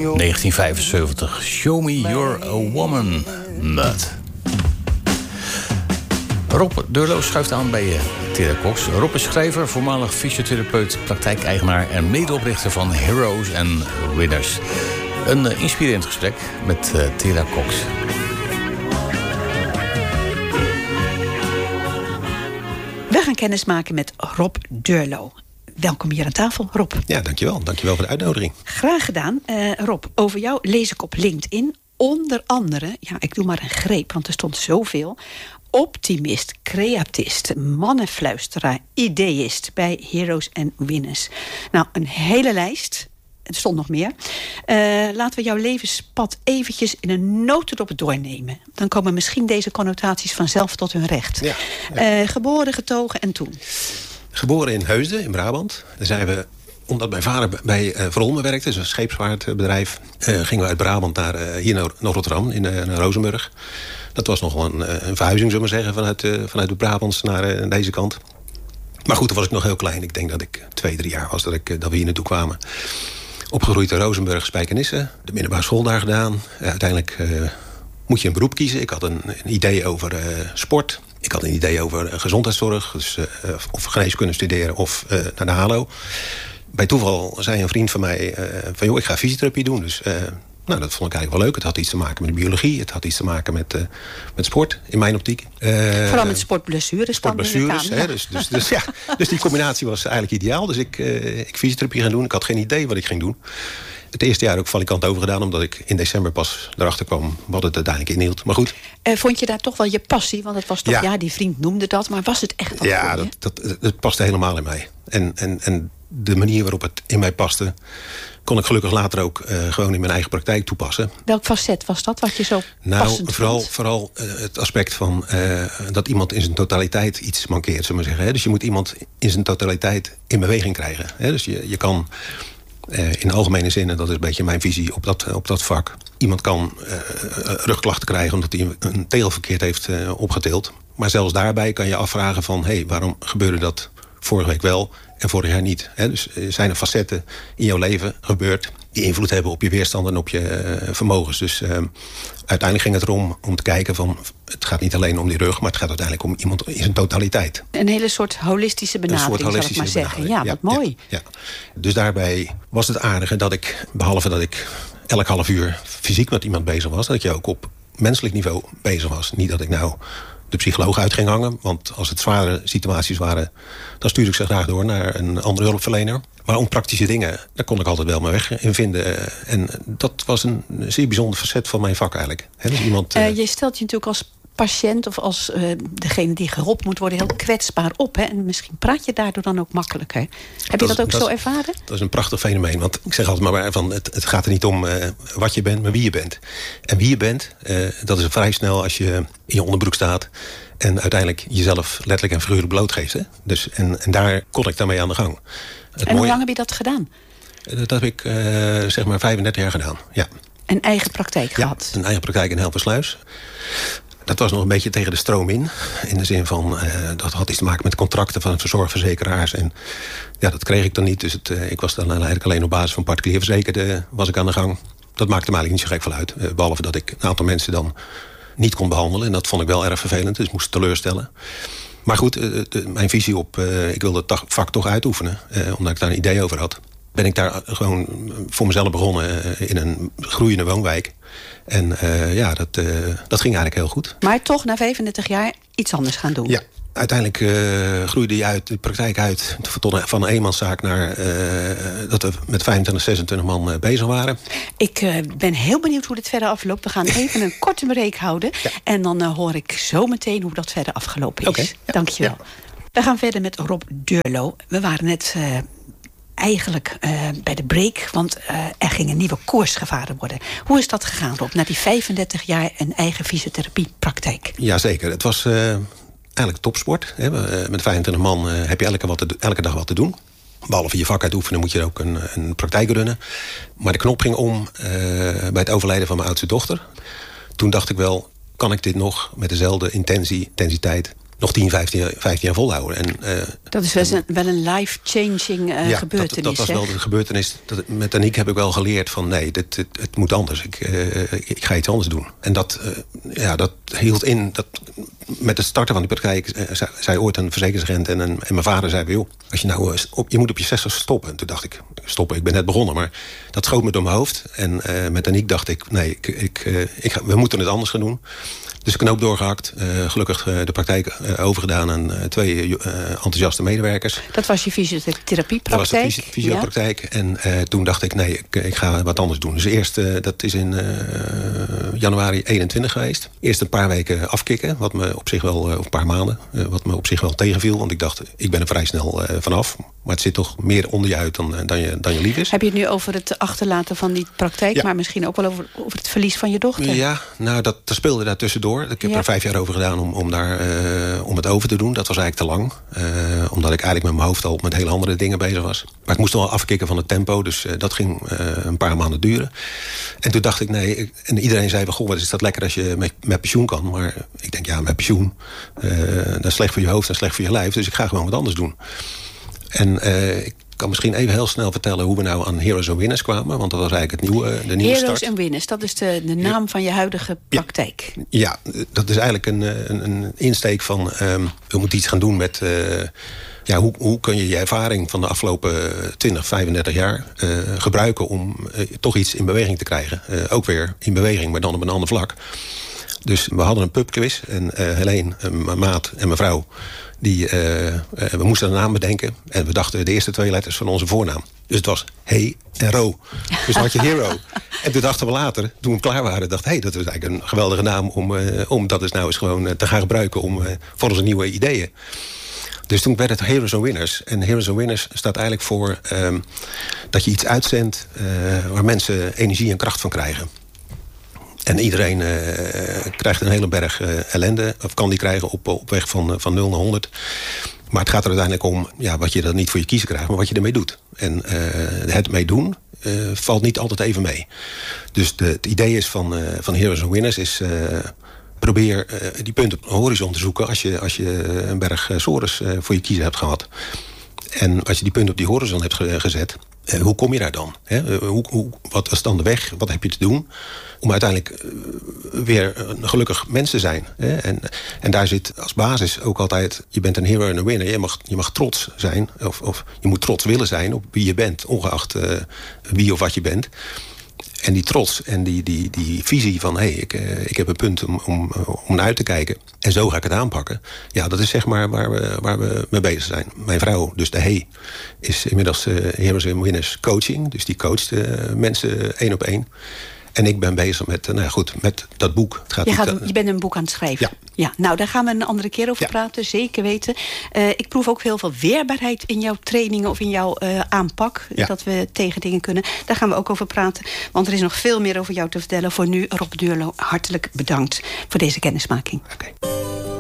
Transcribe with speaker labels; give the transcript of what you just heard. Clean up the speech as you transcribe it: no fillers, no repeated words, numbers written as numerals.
Speaker 1: 1975. Show me you're a woman. Mud. Rob Deurlo schuift aan bij Tera Cox. Rob is schrijver, voormalig fysiotherapeut, praktijkeigenaar en medeoprichter van Heroes and Winners. Een inspirerend gesprek met Tera Cox.
Speaker 2: We gaan kennis maken met Rob Deurlo. Welkom hier aan tafel, Rob.
Speaker 3: Ja, dankjewel. Dankjewel voor de uitnodiging.
Speaker 2: Graag gedaan. Rob, over jou lees ik op LinkedIn onder andere, ja, ik doe maar een greep, want er stond zoveel. Optimist, creatist, mannenfluisteraar, ideïst bij Heroes and Winners. Nou, een hele lijst. Er stond nog meer. Laten we jouw levenspad eventjes in een notendop doornemen. Dan komen misschien deze connotaties vanzelf tot hun recht. Ja. Geboren, getogen en toen?
Speaker 3: Geboren in Heusden, in Brabant. Daar zijn we, omdat mijn vader bij Verolmen werkte, dus een scheepsvaartbedrijf, gingen we uit Brabant naar hier naar Rotterdam, naar Rozenburg. Dat was nog wel een verhuizing, zullen we zeggen, vanuit de Brabants naar deze kant. Maar goed, toen was ik nog heel klein. Ik denk dat ik 2-3 jaar was dat we hier naartoe kwamen. Opgegroeid in Rozenburg, Spijkenisse. De middelbare school daar gedaan. Uiteindelijk moet je een beroep kiezen. Ik had een idee over sport. Ik had een idee over gezondheidszorg. Dus of geneeskunde studeren of naar de HALO. Bij toeval zei een vriend van mij van joh, ik ga fysiotherapie doen. Dus nou, dat vond ik eigenlijk wel leuk. Het had iets te maken met de biologie. Het had iets te maken met sport, in mijn optiek.
Speaker 2: Vooral met sportblessures.
Speaker 3: Sportblessures, hè, dus die combinatie was eigenlijk ideaal. Dus ik fysiotherapie gaan doen. Ik had geen idee wat ik ging doen. Het eerste jaar ook valikant over gedaan, omdat ik in december pas erachter kwam wat het uiteindelijk inhield. Maar goed.
Speaker 2: Vond je daar toch wel je passie? Want het was toch, ja, die vriend noemde dat, maar was het echt wat
Speaker 3: ja, het paste helemaal in mij. En de manier waarop het in mij paste, kon ik gelukkig later ook gewoon in mijn eigen praktijk toepassen.
Speaker 2: Welk facet was dat wat je zo passend vond? Vooral
Speaker 3: het aspect van dat iemand in zijn totaliteit iets mankeert, zullen we zeggen. Hè? Dus je moet iemand in zijn totaliteit in beweging krijgen. Hè? Dus je kan in algemene zin, en dat is een beetje mijn visie op dat vak, iemand kan rugklachten krijgen omdat hij een tegel verkeerd heeft opgetild. Maar zelfs daarbij kan je afvragen van, hé, waarom gebeurde dat vorige week wel en vorig jaar niet? Dus zijn er facetten in jouw leven gebeurd die invloed hebben op je weerstand en op je vermogens. Dus uiteindelijk ging het erom om te kijken van, het gaat niet alleen om die rug, maar het gaat uiteindelijk om iemand in zijn totaliteit.
Speaker 2: Een hele soort holistische benadering, zal ik maar zeggen. Ja, wat mooi.
Speaker 3: Ja. Dus daarbij was het aardige dat ik, behalve dat ik elk half uur fysiek met iemand bezig was, dat ik je ook op menselijk niveau bezig was. Niet dat ik nou de psycholoog uit ging hangen, want als het zware situaties waren, dan stuurde ik ze graag door naar een andere hulpverlener. Maar om praktische dingen, daar kon ik altijd wel mijn weg in vinden. En dat was een zeer bijzonder facet van mijn vak eigenlijk. Dus iemand,
Speaker 2: je stelt je natuurlijk als patiënt of als degene die geholpen moet worden heel kwetsbaar op. Hè? En misschien praat je daardoor dan ook makkelijker. Heb je dat ook zo ervaren?
Speaker 3: Dat is een prachtig fenomeen. Want ik zeg altijd maar van, het gaat er niet om wat je bent, maar wie je bent. En wie je bent, dat is vrij snel als je in je onderbroek staat en uiteindelijk jezelf letterlijk en figuurlijk blootgeeft. Hè? Dus, en daar kon ik daarmee aan de gang.
Speaker 2: Hoe lang heb je dat gedaan?
Speaker 3: Dat heb ik zeg maar 35 jaar gedaan, ja.
Speaker 2: Een eigen praktijk gehad?
Speaker 3: Een eigen praktijk in Helversluis. Dat was nog een beetje tegen de stroom in. In de zin van, dat had iets te maken met contracten van zorgverzekeraars. En ja, dat kreeg ik dan niet. Dus ik was dan eigenlijk alleen op basis van particulier verzekerde was ik aan de gang. Dat maakte me eigenlijk niet zo gek veel uit. Behalve dat ik een aantal mensen dan niet kon behandelen. En dat vond ik wel erg vervelend, dus ik moest teleurstellen. Maar goed, mijn visie op, ik wilde het vak toch uitoefenen. Omdat ik daar een idee over had. Ben ik daar gewoon voor mezelf begonnen in een groeiende woonwijk. En dat ging eigenlijk heel goed.
Speaker 2: Maar toch na 35 jaar iets anders gaan doen.
Speaker 3: Ja, uiteindelijk groeide de praktijk uit van een eenmanszaak naar dat we met 25, 26 man bezig waren.
Speaker 2: Ik ben heel benieuwd hoe dit verder afloopt. We gaan even een korte break houden. Ja. En dan hoor ik zo meteen hoe dat verder afgelopen is. Okay, ja. Dank je wel. Ja. We gaan verder met Rob Deurlo. We waren net eigenlijk bij de break, want er ging een nieuwe koers gevaren worden. Hoe is dat gegaan, Rob? Na die 35 jaar een eigen fysiotherapiepraktijk.
Speaker 3: Jazeker. Het was eigenlijk topsport. Hè. Met 25 man heb je elke dag wat te doen. Behalve je vak uitoefenen moet je ook een praktijk runnen. Maar de knop ging om bij het overlijden van mijn oudste dochter. Toen dacht ik wel, kan ik dit nog met dezelfde intensiteit nog 10, 15 jaar volhouden. En,
Speaker 2: dat is wel een life-changing gebeurtenis.
Speaker 3: Dat was wel de gebeurtenis. Met Aniek heb ik wel geleerd van nee, het moet anders. Ik ga iets anders doen. En dat hield in. Met het starten van die praktijk zei ooit een verzekeringsagent en mijn vader zei: joh, als je nou je moet op je 60 stoppen. En toen dacht ik, stoppen, ik ben net begonnen. Maar dat schoot me door mijn hoofd. En met Aniek dacht ik, nee, we moeten het anders gaan doen. Dus de knoop doorgehakt. Gelukkig de praktijk overgedaan aan 2 enthousiaste medewerkers.
Speaker 2: Dat was je fysiotherapiepraktijk?
Speaker 3: Dat was de fysiopraktijk. Ja. En toen dacht ik, nee, ik ga wat anders doen. Dus eerst, dat is in januari 21 geweest. Eerst een paar weken afkicken, wat me op zich wel, of een paar maanden, wat me op zich wel tegenviel. Want ik dacht, ik ben er vrij snel vanaf. Maar het zit toch meer onder je uit dan je lief is.
Speaker 2: Heb je het nu over het achterlaten van die praktijk, ja, maar misschien ook wel over het verlies van je dochter?
Speaker 3: Ja, nou, dat speelde daar tussendoor. Ik heb er 5 jaar over gedaan om het over te doen. Dat was eigenlijk te lang. Omdat ik eigenlijk met mijn hoofd al met hele andere dingen bezig was. Maar ik moest wel afkicken van het tempo. Dus dat ging een paar maanden duren. En toen dacht ik, nee. En iedereen zei, goh, wat is dat lekker als je met pensioen kan. Maar ik denk, ja, met pensioen. Dat is slecht voor je hoofd en slecht voor je lijf. Dus ik ga gewoon wat anders doen. En ik kan misschien even heel snel vertellen hoe we nou aan Heroes and Winners kwamen. Want dat was eigenlijk de nieuwe
Speaker 2: Heroes
Speaker 3: start.
Speaker 2: and Winners, dat is de naam van je huidige praktijk.
Speaker 3: Ja, dat is eigenlijk een insteek van we moeten iets gaan doen met hoe kun je ervaring van de afgelopen 20, 35 jaar gebruiken om toch iets in beweging te krijgen. Ook weer in beweging, maar dan op een ander vlak. Dus we hadden een pubquiz en Helene, mijn maat en mijn vrouw, we moesten een naam bedenken. En we dachten de eerste 2 letters van onze voornaam. Dus het was Hey en Ro. Dus had je Hero. En toen dachten we later, toen we klaar waren, dat is eigenlijk een geweldige naam om dat dus nou eens gewoon te gaan gebruiken voor onze nieuwe ideeën. Dus toen werd het Heroes and Winners. En Heroes and Winners staat eigenlijk voor dat je iets uitzendt waar mensen energie en kracht van krijgen. En iedereen krijgt een hele berg ellende. Of kan die krijgen op weg van 0 naar 100. Maar het gaat er uiteindelijk om wat je dan niet voor je kiezen krijgt, maar wat je ermee doet. En het mee doen valt niet altijd even mee. Dus het idee is van Heroes and Winners is probeer die punten op de horizon te zoeken als je een berg sores voor je kiezen hebt gehad. En als je die punten op die horizon hebt gezet, hoe kom je daar dan? Wat is dan de weg? Wat heb je te doen om uiteindelijk weer een gelukkig mens te zijn? En daar zit als basis ook altijd, je bent een hero en een winner. Je mag trots zijn, of je moet trots willen zijn op wie je bent, ongeacht wie of wat je bent. En die trots en die visie van ik heb een punt om naar uit te kijken. En zo ga ik het aanpakken. Ja, dat is zeg maar waar we mee bezig zijn. Mijn vrouw, dus de is inmiddels Heroes and Winners coaching. Dus die coacht mensen 1 op 1. En ik ben bezig met dat boek.
Speaker 2: Je bent een boek aan het schrijven. Ja, nou, daar gaan we een andere keer over praten. Zeker weten. Ik proef ook heel veel weerbaarheid in jouw trainingen of in jouw aanpak. Ja. Dat we tegen dingen kunnen. Daar gaan we ook over praten. Want er is nog veel meer over jou te vertellen. Voor nu, Rob Duurlo, hartelijk bedankt voor deze kennismaking.
Speaker 3: Okay.